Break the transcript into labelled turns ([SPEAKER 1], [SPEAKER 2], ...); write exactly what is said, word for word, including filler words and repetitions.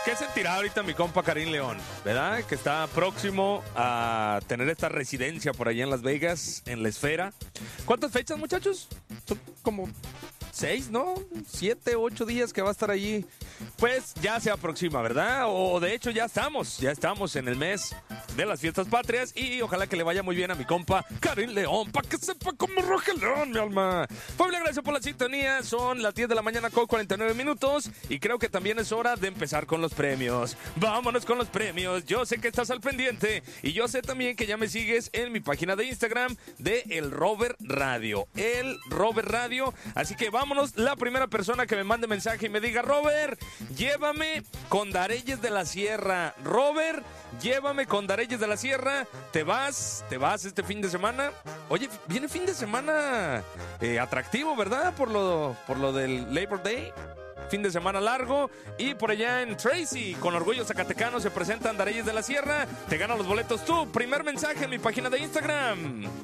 [SPEAKER 1] ¿Qué sentirá ahorita mi compa Karim León? ¿Verdad? Que está próximo a tener esta residencia por allá en Las Vegas, en la Esfera. ¿Cuántas fechas, muchachos? Son como seis, ¿no? Siete, ocho días que va a estar allí. Pues ya se aproxima, ¿verdad? O de hecho ya estamos, ya estamos en el mes de las fiestas patrias y ojalá que le vaya muy bien a mi compa Karim León, para que sepa cómo roja el león, mi alma. Familia, gracias por la sintonía. Son las diez de la mañana con cuarenta y nueve minutos y creo que también es hora de empezar con los premios. Vámonos con los premios. Yo sé que estás al pendiente y yo sé también que ya me sigues en mi página de Instagram de El Robert Radio. El Robert Radio. Así que vámonos, la primera persona que me mande mensaje y me diga: Robert, llévame con Dareyes de la Sierra. Robert, llévame con Dareyes de la Sierra. Te vas, te vas este fin de semana. Oye, viene fin de semana eh, atractivo, ¿verdad? Por lo, por lo del Labor Day. Fin de semana largo. Y por allá en Tracy, con Orgullo Zacatecano, se presentan Dareyes de la Sierra. Te ganan los boletos tú. Primer mensaje en mi página de Instagram.